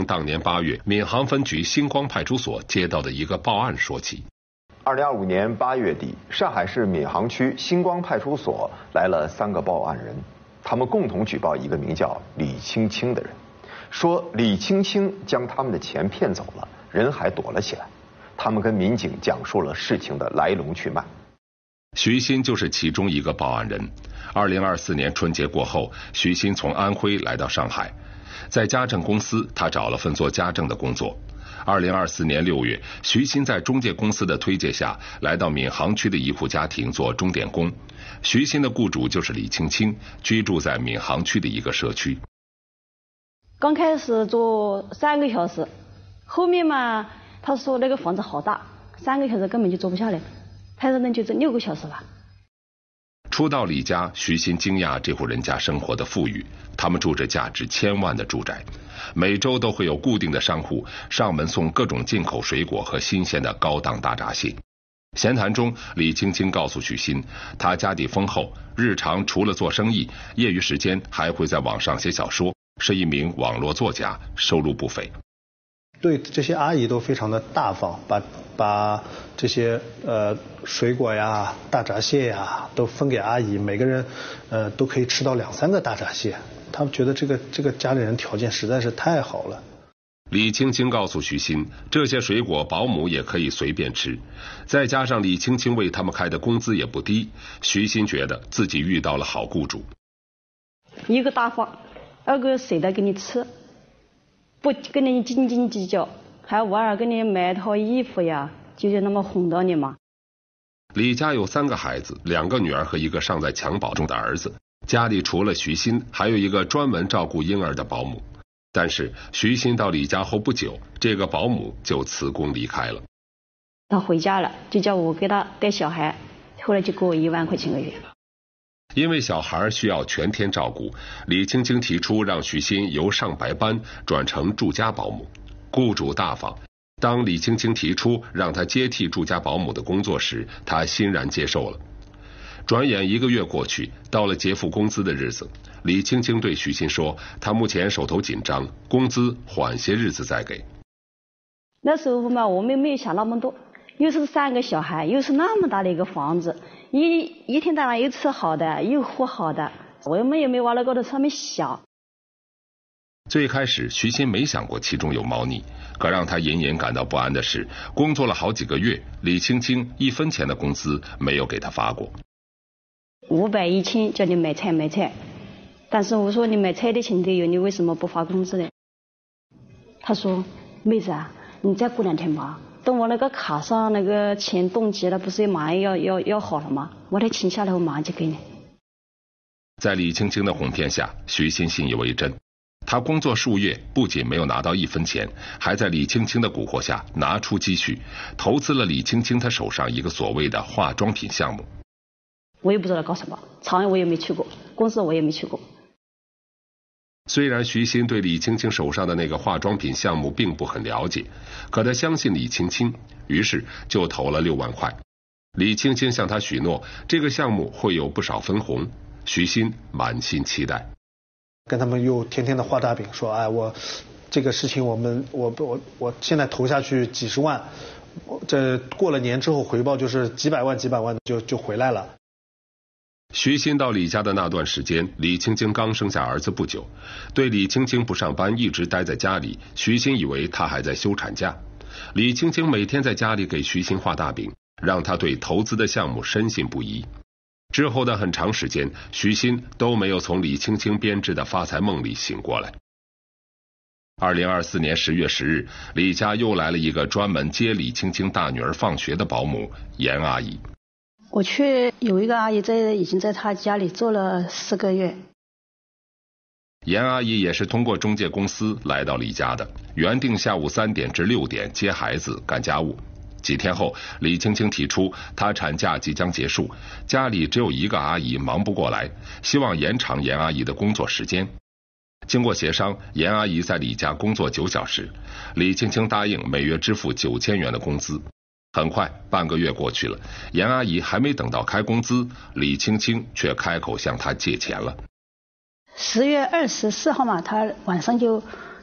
从当年8月闵行分局星光派出所接到的一个报案说起。 2025年8月底，上海市闵行区星光派出所来了3个报案人，他们共同举报一个名叫李青青的人，说李青青将他们的钱骗走了，人还躲了起来。他们跟民警讲述了事情的来龙去脉。 徐鑫就是其中一个报案人。2024年春节过后，徐鑫从安徽来到上海，在家政公司他找了份做家政的工作。2024年6月，徐鑫在中介公司的推介下，来到闵行区的一户家庭做钟点工。徐鑫的雇主就是李青青，居住在闵行区的一个社区。 刚开始做3个小时，后面嘛，他说那个房子好大，3个小时根本就做不下来，他说那就这6个小时吧。 初到李家，徐鑫惊讶这户人家生活的富裕，他们住着价值1000万的住宅，每周都会有固定的商户上门送各种进口水果和新鲜的高档大闸蟹。闲谈中，李青青告诉徐鑫，他家底丰厚，日常除了做生意，业余时间还会在网上写小说，是一名网络作家，收入不菲。 对这些阿姨都非常的大方，把这些水果呀、大闸蟹呀都分给阿姨，每个人都可以吃到2、3个大闸蟹。他们觉得这个家里人条件实在是太好了。 李青青告诉徐鑫，这些水果保姆也可以随便吃，再加上李青青为他们开的工资也不低，徐鑫觉得自己遇到了好雇主。 一个大方，2个舍得给你吃，不跟你斤斤计较，还偶尔给你买套衣服呀，就那么哄到你嘛。 李家有3个孩子，2个女儿和一个尚在襁褓中的儿子，家里除了徐鑫，还有一个专门照顾婴儿的保姆。但是徐鑫到李家后不久，这个保姆就辞工离开了。 他回家了，就叫我给他带小孩，后来就给我1万块钱个月。 因为小孩需要全天照顾，李青青提出让徐鑫由上白班转成住家保姆。雇主大方，当李青青提出让他接替住家保姆的工作时，他欣然接受了。转眼1个月过去，到了结付工资的日子，李青青对徐鑫说，他目前手头紧张，工资缓些日子再给。 那时候嘛，我们没有想那么多，又是3个小孩，又是那么大的一个房子，一天到晚又吃好的，又喝好的，我们也没往那高头上面想。 最开始徐鑫没想过其中有猫腻，可让他隐隐感到不安的是，工作了好几个月，李青青1分钱的工资没有给他发过。 500、1000叫你买菜，但是我说你买菜的钱都有，你为什么不发工资呢？他说，妹子啊，你再过2天吧，等我那个卡上那个钱冻结了，不是马上要好了吗？我的钱下来我马上就给你。 在李青青的哄骗下，徐鑫信以为真。他工作数月，不仅没有拿到1分钱，还在李青青的蛊惑下拿出积蓄，投资了李青青他手上一个所谓的化妆品项目。 我也不知道搞什么，厂我也没去过，公司我也没去过。 虽然徐鑫对李青青手上的那个化妆品项目并不很了解，可他相信李青青，于是就投了6万块。李青青向他许诺，这个项目会有不少分红，徐鑫满心期待。 跟他们又天天的画大饼，说哎，我这个事情我现在投下去几十万，这过了年之后回报就是几百万就回来了。 徐鑫到李家的那段时间，李青青刚生下儿子不久，对李青青不上班一直待在家里，徐鑫以为她还在休产假。李青青每天在家里给徐鑫画大饼，让他对投资的项目深信不疑。之后的很长时间，徐鑫都没有从李青青编织的发财梦里醒过来。2024年10月10日，李家又来了一个专门接李青青大女儿放学的保姆严阿姨。 我去有一个阿姨已经在她家里做了4个月。 严阿姨也是通过中介公司来到李家的，原定下午3点至6点接孩子干家务。几天后，李青青提出她产假即将结束，家里只有1个阿姨忙不过来，希望延长严阿姨的工作时间。经过协商，严阿姨在李家工作9小时，李青青答应每月支付9000元的工资。很快半个月过去了，严阿姨还没等到开工资，李青青却开口向她借钱了。 10月24号嘛，她晚上就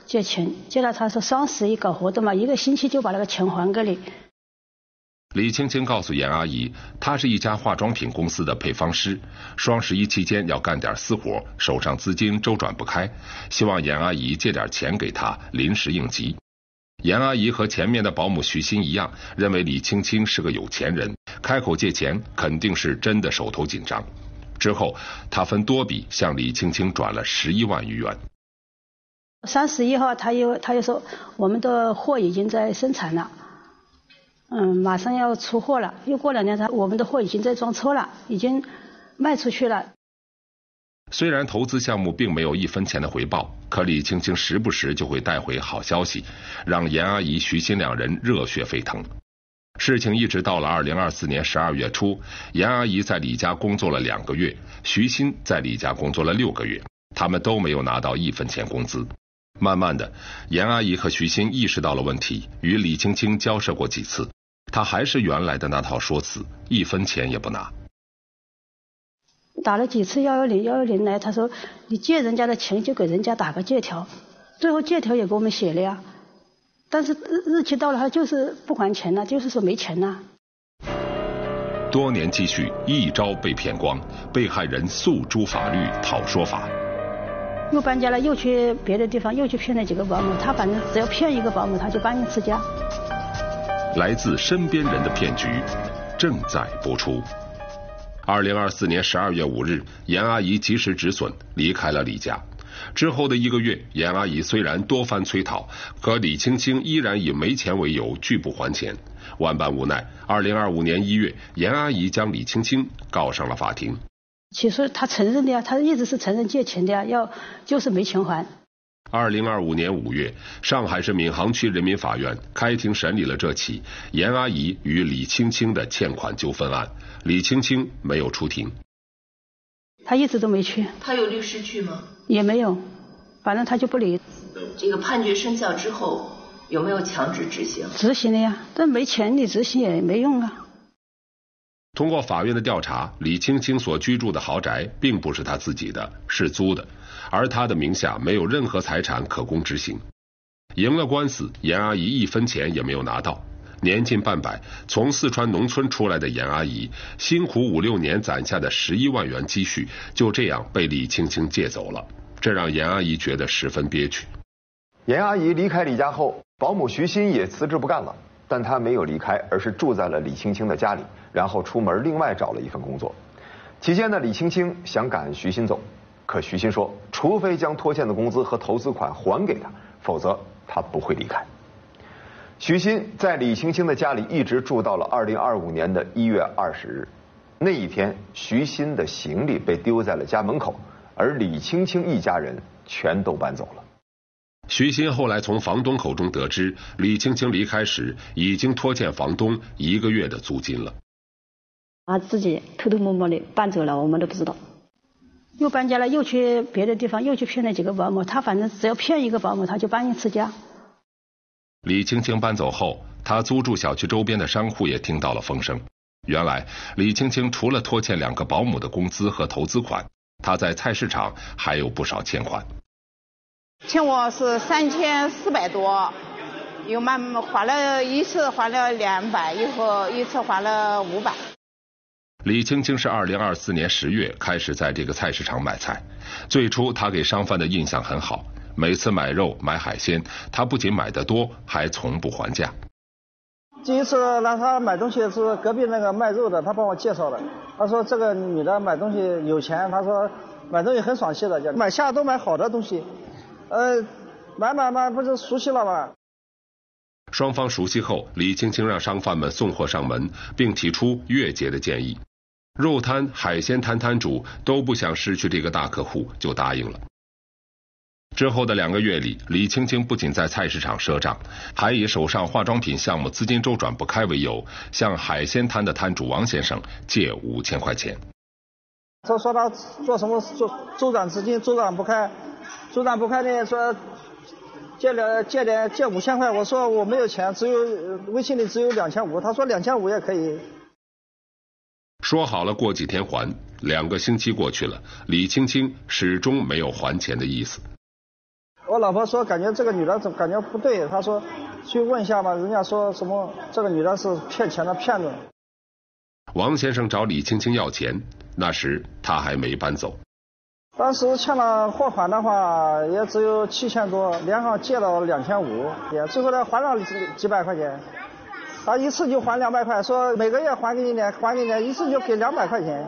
借钱，借了他说双11搞活动嘛，1个星期就把那个钱还给你。 李青青告诉严阿姨，她是一家化妆品公司的配方师，双11期间要干点私活，手上资金周转不开，希望严阿姨借点钱给她，临时应急。严阿姨和前面的保姆徐鑫一样，认为李青青是个有钱人，开口借钱肯定是真的手头紧张。之后，她分多笔向李青青转了11万余元。 31号他又说我们的货已经在生产了，马上要出货了。又过2天，我们的货已经在装车了，已经卖出去了。 虽然投资项目并没有1分钱的回报，可李青青时不时就会带回好消息，让严阿姨、徐鑫2人热血沸腾。事情一直到了2024年12月初，严阿姨在李家工作了2个月，徐鑫在李家工作了6个月，他们都没有拿到1分钱工资。慢慢的，严阿姨和徐鑫意识到了问题，与李青青交涉过几次，她还是原来的那套说辞，1分钱也不拿。 打了几次110来，他说你借人家的钱就给人家打个借条，最后借条也给我们写了呀，但是日期到了他就是不还钱了，就是说没钱了。 多年积蓄一朝被骗光，被害人诉诸法律讨说法。 又搬家了，又去别的地方，又去骗了几个保姆，他反正只要骗1个保姆，他就搬1次家。 来自身边人的骗局正在播出。2024年12月5日，严阿姨及时止损，离开了李家。之后的1个月，严阿姨虽然多番催讨，可李青青依然以没钱为由拒不还钱。万般无奈，2025年1月，严阿姨将李青青告上了法庭。 其实他承认的呀，他一直是承认借钱的呀，就是没钱还。 2025年5月，上海市闵行区人民法院开庭审理了这起严阿姨与李青青的欠款纠纷案。李青青没有出庭， 他一直都没去。 他有律师去吗？ 也没有，反正他就不理。 这个判决生效之后，有没有强制执行？ 执行了呀，但没钱你执行也没用啊。 通过法院的调查，李青青所居住的豪宅并不是她自己的，是租的，而她的名下没有任何财产可供执行。赢了官司，严阿姨1分钱也没有拿到。年近半百，从四川农村出来的严阿姨，辛苦5、6年攒下的11万元积蓄，就这样被李青青借走了，这让严阿姨觉得十分憋屈。 严阿姨离开李家后，保姆徐鑫也辞职不干了，但他没有离开，而是住在了李青青的家里，然后出门另外找了一份工作。期间呢，李青青想赶徐鑫走，可徐鑫说，除非将拖欠的工资和投资款还给他，否则他不会离开。徐鑫在李青青的家里一直住到了2025年的1月20日，那一天，徐鑫的行李被丢在了家门口，而李青青一家人全都搬走了。 徐鑫后来从房东口中得知，李青青离开时已经拖欠房东1个月的租金了。 他自己偷偷摸摸的搬走了，我们都不知道。 又搬家了，又去别的地方，又去骗了几个保姆，他反正只要骗1个保姆，他就搬1次家。 李青青搬走后，他租住小区周边的商户也听到了风声。原来，李青青除了拖欠2个保姆的工资和投资款，他在菜市场还有不少欠款。 欠我是3400多，又还了一次还了200，以后一次还了500。 李青青是2024年10月开始在这个菜市场买菜，最初他给商贩的印象很好，每次买肉买海鲜，他不仅买得多，还从不还价。 第一次让他买东西是隔壁那个卖肉的，他帮我介绍的。他说这个女的买东西有钱，他说买东西很爽气的，买下都买好的东西。买不是熟悉了吗？ 双方熟悉后，李青青让商贩们送货上门，并提出月结的建议。肉摊、海鲜摊摊主都不想失去这个大客户，就答应了。之后的2个月里，李青青不仅在菜市场赊账，还以手上化妆品项目资金周转不开为由，向海鲜摊的摊主王先生借5000块钱。 他说他做什么周转资金周转不开呢，说借5000块，我说我没有钱，只有微信里只有2500，他说2500也可以。 说好了过几天还，2个星期过去了，李青青始终没有还钱的意思。 我老婆说感觉这个女的总感觉不对，她说去问一下吧，人家说什么这个女的是骗钱的骗子。 王先生找李青青要钱，那时他还没搬走。 当时欠了货款的话也只有7000多，连上借了2500，最后呢还了几百块钱。他一次就还200块，说每个月还给你点，一次就给200块钱。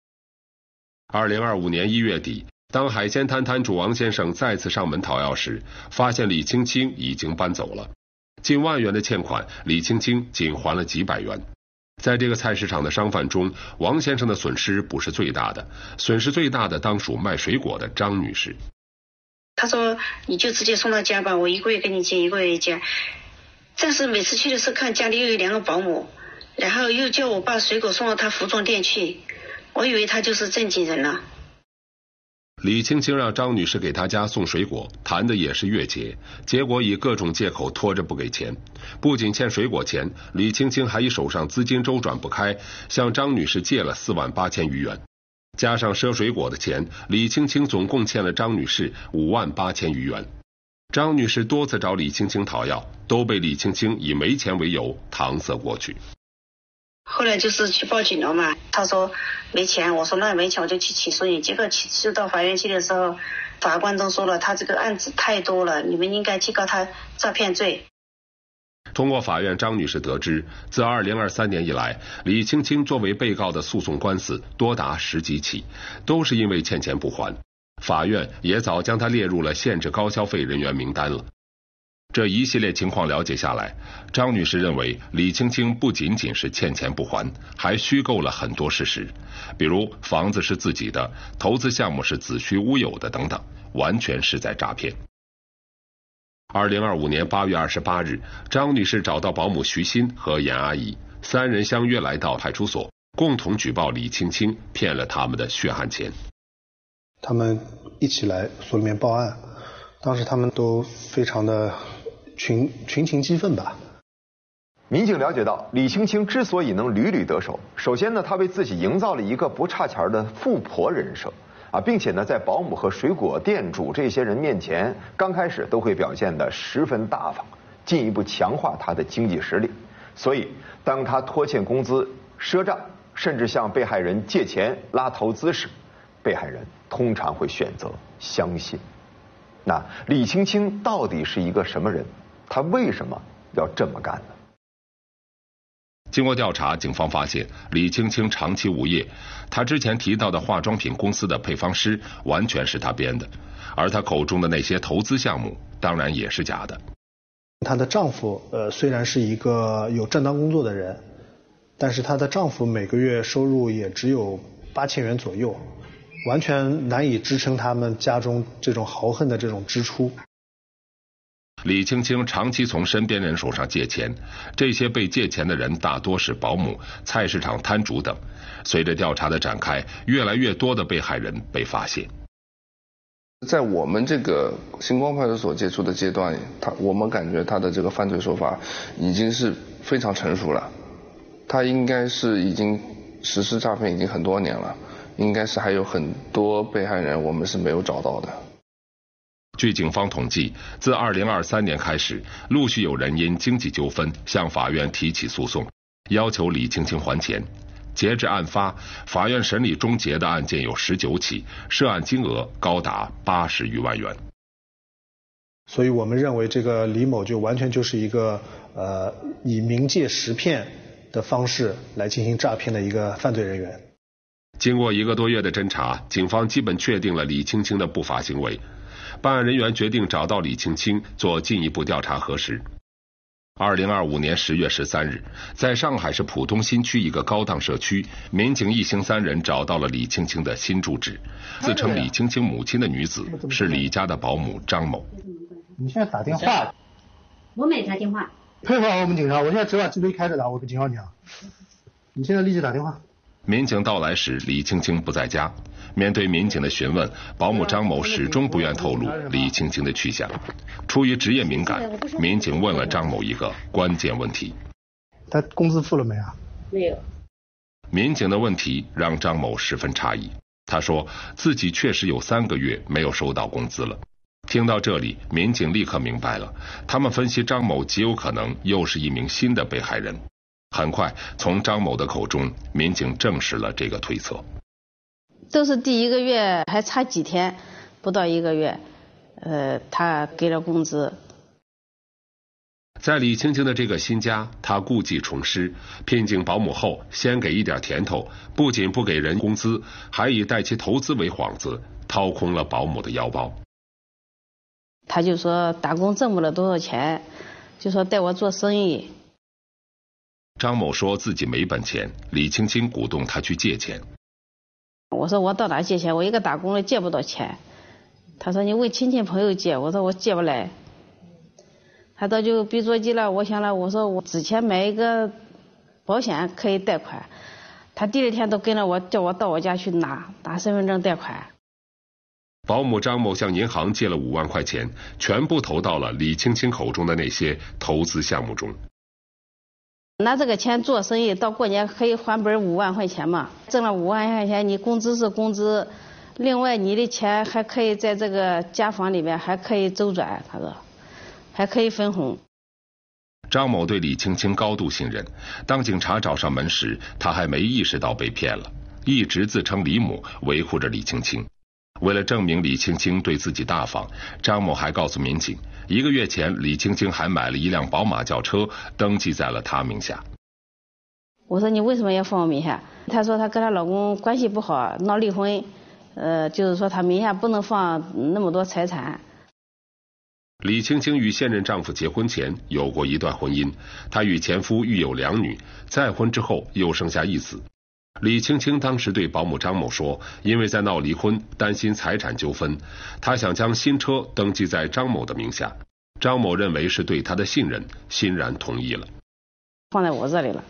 2025年1月底，当海鲜摊摊主王先生再次上门讨要时，发现李青青已经搬走了。近万元的欠款，李青青仅还了几百元。在这个菜市场的商贩中，王先生的损失不是最大的，损失最大的当属卖水果的张女士。 他说你就直接送到家吧，我1个月给你结，1个月结。但是每次去的时候看家里又有2个保姆，然后又叫我把水果送到他服装店去，我以为他就是正经人了。 李青青让张女士给她家送水果，谈的也是月结，结果以各种借口拖着不给钱。不仅欠水果钱，李青青还以手上资金周转不开，向张女士借了48000余元。加上赊水果的钱，李青青总共欠了张女士58000余元。张女士多次找李青青讨要，都被李青青以没钱为由搪塞过去。 后来就是去报警了嘛，他说没钱，我说那没钱我就去起诉你。结果起诉到法院去的时候，法官都说了他这个案子太多了，你们应该提告他诈骗罪。 通过法院，张女士得知，自2023年以来，李青青作为被告的诉讼官司多达10几起，都是因为欠钱不还。法院也早将她列入了限制高消费人员名单了。这一系列情况了解下来，张女士认为李青青不仅仅是欠钱不还，还虚构了很多事实，比如房子是自己的，投资项目是子虚乌有的等等，完全是在诈骗。2025年8月28日，张女士找到保姆徐鑫和严阿姨，3人相约来到派出所，共同举报李青青骗了他们的血汗钱。 他们一起来所里面报案，当时他们都非常的群情激愤吧。 民警了解到，李青青之所以能屡屡得手，首先呢，她为自己营造了一个不差钱的富婆人设并且呢，在保姆和水果店主这些人面前，刚开始都会表现得十分大方，进一步强化她的经济实力。所以，当她拖欠工资、赊账，甚至向被害人借钱拉投资时，被害人通常会选择相信。那李青青到底是一个什么人？她为什么要这么干呢？ 经过调查，警方发现李青青长期无业，她之前提到的化妆品公司的配方师完全是她编的，而她口中的那些投资项目当然也是假的。 她的丈夫虽然是一个有正当工作的人，但是她的丈夫每个月收入也只有8000元左右，完全难以支撑他们家中这种豪横的这种支出。 李青青长期从身边人手上借钱，这些被借钱的人大多是保姆、菜市场摊主等。随着调查的展开，越来越多的被害人被发现。 在我们这个星光派出所接触的阶段，我们感觉他的这个犯罪手法已经是非常成熟了，他应该是已经实施诈骗已经很多年了，应该是还有很多被害人我们是没有找到的。 据警方统计，自2023年开始，陆续有人因经济纠纷向法院提起诉讼，要求李青青还钱。截至案发，法院审理终结的案件有19起，涉案金额高达80余万元。 所以我们认为这个李某就完全就是一个以冥界识骗的方式来进行诈骗的一个犯罪人员。 经过1个多月的侦查，警方基本确定了李青青的不法行为。办案人员决定找到李青青做进一步调查核实。2025年10月13日，在上海市浦东新区一个高档社区，民警一行3人找到了李青青的新住址。自称李青青母亲的女子是李家的保姆张某。 你现在打电话？ 我没打电话。 配合我们警察，我现在只把机杯开着了，我跟警方讲。你现在立即打电话。 民警到来时，李青青不在家。面对民警的询问，保姆张某始终不愿透露李青青的去向。出于职业敏感，民警问了张某一个关键问题： 他工资付了没啊？ 没有。 民警的问题让张某十分诧异，他说自己确实有3个月没有收到工资了。 听到这里，民警立刻明白了，他们分析张某极有可能又是一名新的被害人。很快，从张某的口中，民警证实了这个推测。 都是第1个月还差几天，不到1个月，他给了工资。 在李青青的这个新家，他故技重施，聘请保姆后先给一点甜头，不仅不给人工资，还以带其投资为幌子，掏空了保姆的腰包。 他就说打工挣不了多少钱，就说带我做生意。 张某说自己没本钱，李青青鼓动他去借钱。 我说我到哪借钱？我一个打工的借不到钱。他说你问亲戚朋友借，我说我借不来。他到就别着急了，我想了，我说我之前买一个保险可以贷款，他第2天都跟着我，叫我到我家去拿身份证贷款。 保姆张某向银行借了5万块钱，全部投到了李青青口中的那些投资项目中。 拿这个钱做生意，到过年可以还本5万块钱嘛，挣了5万块钱，你工资是工资，另外你的钱还可以在这个家纺里面还可以周转，他说还可以分红。 张某对李青青高度信任，当警察找上门时，他还没意识到被骗了，一直自称李某，维护着李青青。为了证明李青青对自己大方，张某还告诉民警，1个月前李青青还买了一辆宝马轿车，登记在了他名下。 我说你为什么要放我名下？她说她跟她老公关系不好，闹离婚，就是说她名下不能放那么多财产。 李青青与现任丈夫结婚前有过一段婚姻，她与前夫育有2女，再婚之后又生下1子。李青青当时对保姆张某说，因为在闹离婚，担心财产纠纷，她想将新车登记在张某的名下。张某认为是对她的信任，欣然同意了。 放在我这里了。